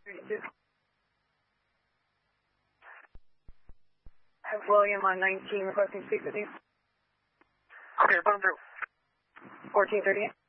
32. I have William on 19 requesting to speak with you. Okay, put him through. 1438.